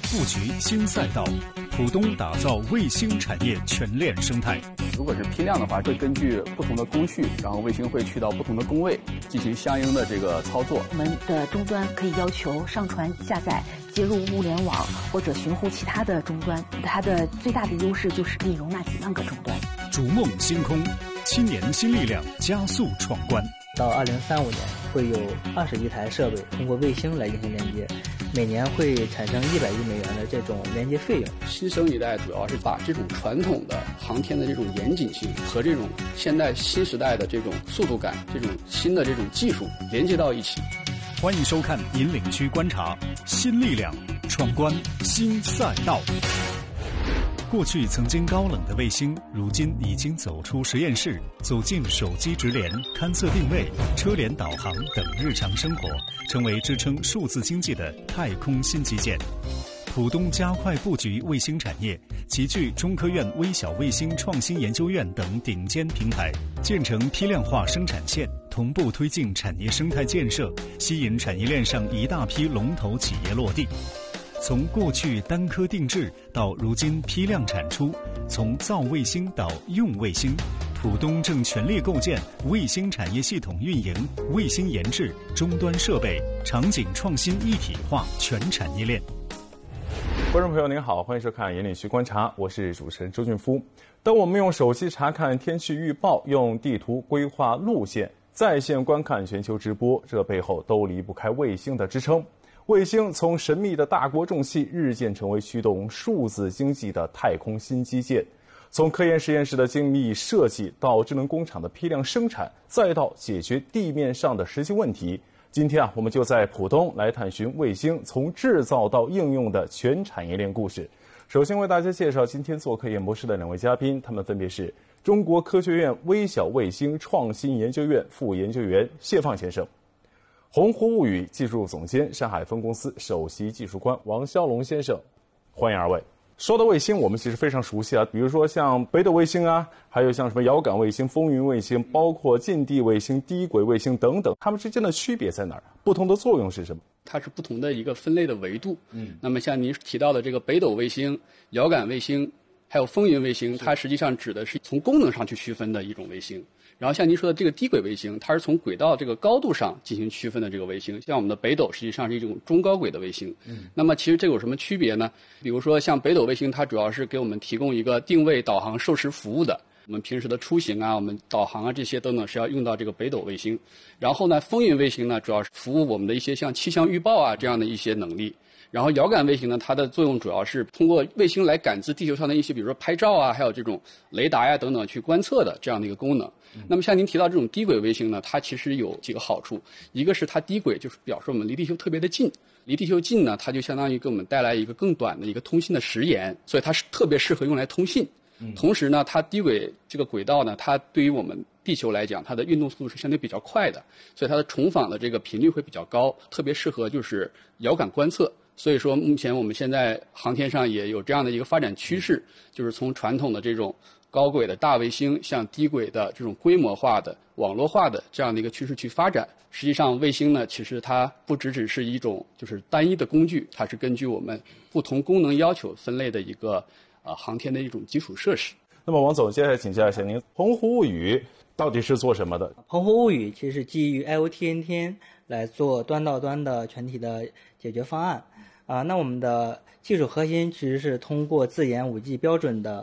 布局新赛道，浦东打造卫星产业全链生态。 如果是批量的话，会根据不同的工序，然后卫星会去到不同的工位进行相应的这个操作。 我们的终端可以要求上传、下载、接入物联网或者寻呼其他的终端，它的最大的优势就是可以容纳几万个终端。 逐梦星空，青年新力量加速闯关。 到2035年，会有20亿台设备通过卫星来进行连接，每年会产生100亿美元的这种连接费用。 新生一代主要是把这种传统的航天的这种严谨性和这种现代新时代的这种速度感、这种新的这种技术连接到一起。 欢迎收看引领区观察，新力量闯关新赛道。过去曾经高冷的卫星，如今已经走出实验室，走进手机直连、勘测定位、车联导航等日常生活，成为支撑数字经济的太空新基建。浦东加快布局卫星产业，齐聚中科院微小卫星创新研究院等顶尖平台，建成批量化生产线，同步推进产业生态建设，吸引产业链上一大批龙头企业落地。从过去单颗定制到如今批量产出，从造卫星到用卫星，浦东正全力构建卫星产业系统运营、卫星研制、终端设备、场景创新一体化全产业链。 观众朋友您好，欢迎收看引领区观察，我是主持人周俊夫。当我们用手机查看天气预报，用地图规划路线，在线观看全球直播，这背后都离不开卫星的支撑。卫星从神秘的大国重器日渐成为驱动数字经济的太空新基建，从科研实验室的精密设计到智能工厂的批量生产，再到解决地面上的实际问题。今天我们就在浦东来探寻卫星从制造到应用的全产业链故事。首先为大家介绍今天做客演播室的两位嘉宾，他们分别是中国科学院微小卫星创新研究院副研究员谢放先生，鸿鹄物语技术总监、上海分公司首席技术官王骁龙先生，欢迎二位。说到卫星，我们其实非常熟悉啊，比如说像北斗卫星啊，还有像什么遥感卫星、风云卫星，包括近地卫星、低轨卫星等等，它们之间的区别在哪儿？不同的作用是什么？ 它是不同的一个分类的维度。那么像您提到的这个北斗卫星、遥感卫星，还有风云卫星，它实际上指的是从功能上去区分的一种卫星。然后像您说的这个低轨卫星，它是从轨道这个高度上进行区分的这个卫星。像我们的北斗实际上是一种中高轨的卫星。那么其实这有什么区别呢？比如说像北斗卫星，它主要是给我们提供一个定位、导航、授时服务的。我们平时的出行啊，我们导航啊这些等等是要用到这个北斗卫星。然后呢，风云卫星呢主要是服务我们的一些像气象预报啊这样的一些能力。然后遥感卫星呢，它的作用主要是通过卫星来感知地球上的一些，比如说拍照啊，还有这种雷达呀等等去观测的这样的一个功能。那么像您提到这种低轨卫星呢，它其实有几个好处，一个是它低轨就是表示我们离地球特别的近，离地球近呢，它就相当于给我们带来一个更短的一个通信的时延，所以它是特别适合用来通信。同时呢，它低轨这个轨道呢，它对于我们地球来讲，它的运动速度是相对比较快的，所以它的重访的这个频率会比较高，特别适合就是遥感观测。所以说目前我们现在航天上也有这样的一个发展趋势，就是从传统的这种高轨的大卫星向低轨的这种规模化的网络化的这样的一个趋势去发展。实际上卫星呢，其实它不只是一种就是单一的工具，它是根据我们不同功能要求分类的一个航天的一种基础设施。 那么王总，接下来请教一下您，鸿鹄物语到底是做什么的？ 鸿鹄物语其实是基于 IoT 来做端到端的全体的解决方案。那我们的技术核心其实是通过自研 5G 标准的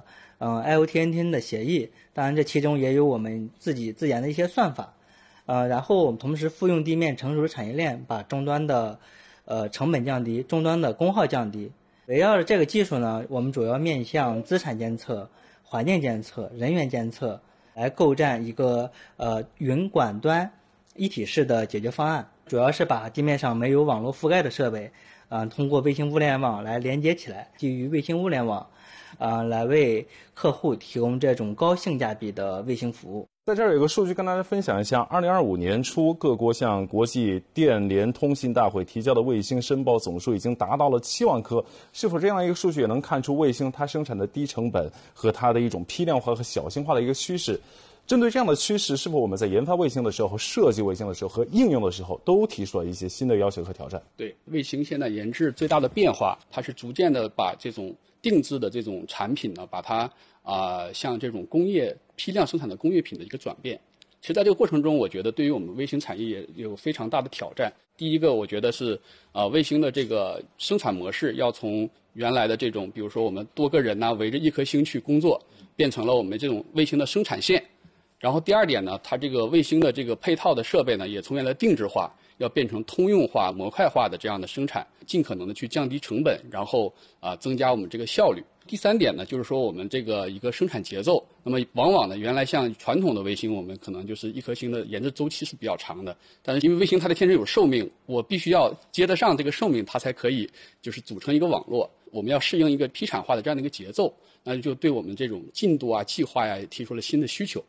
IoT 的协议，当然这其中也有我们自己自研的一些算法。然后我们同时复用地面成熟的产业链，把终端的成本降低，终端的功耗降低。围绕着这个技术呢，我们主要面向资产监测、环境监测、人员监测，来构建一个云管端一体式的解决方案。主要是把地面上没有网络覆盖的设备通过卫星物联网来连接起来，基于卫星物联网来为客户提供这种高性价比的卫星服务。 在这儿有个数据跟大家分享一下，2025年初各国向国际电联通信大会提交的卫星申报总数已经达到了7万颗。是否这样一个数据也能看出卫星它生产的低成本和它的一种批量化和小型化的一个趋势？ 针对这样的趋势，是否我们在研发卫星的时候、设计卫星的时候和应用的时候，都提出了一些新的要求和挑战？ 对，卫星现在研制最大的变化，它是逐渐的把这种定制的这种产品呢，把它像这种工业批量生产的工业品的一个转变。其实在这个过程中，我觉得对于我们卫星产业也有非常大的挑战。第一个，我觉得是卫星的这个生产模式要从原来的这种，比如说我们多个人围着一颗星去工作，变成了我们这种卫星的生产线。然后第二点呢，它这个卫星的这个配套的设备呢，也从原来定制化要变成通用化、模块化的这样的生产，尽可能的去降低成本，然后增加我们这个效率。第三点呢，就是说我们这个一个生产节奏。那么往往呢，原来像传统的卫星，我们可能就是一颗星的研制周期是比较长的，但是因为卫星它的天生有寿命，我必须要接得上这个寿命，它才可以就是组成一个网络。我们要适应一个批产化的这样的一个节奏，那就对我们这种进度计划也提出了新的需求。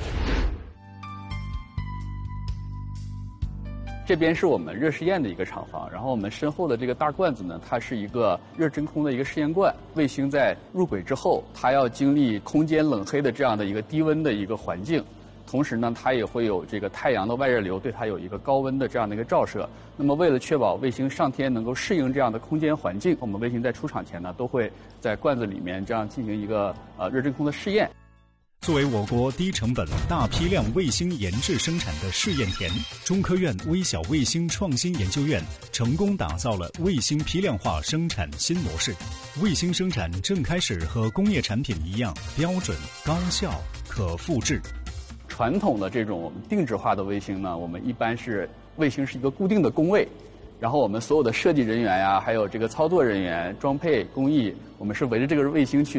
这边是我们热试验的一个厂房，然后我们身后的这个大罐子呢，它是一个热真空的一个试验罐。卫星在入轨之后，它要经历空间冷黑的这样的一个低温的一个环境，同时呢，它也会有这个太阳的外热流对它有一个高温的这样的一个照射。那么为了确保卫星上天能够适应这样的空间环境，我们卫星在出厂前呢，都会在罐子里面这样进行一个热真空的试验。 作为我国低成本、大批量卫星研制生产的试验田，中科院微小卫星创新研究院成功打造了卫星批量化生产新模式。卫星生产正开始和工业产品一样标准、高效、可复制。 传统的这种定制化的卫星呢，我们一般是卫星是一个固定的工位，然后我们所有的设计人员呀，还有这个操作人员、装配工艺，我们是围着这个卫星去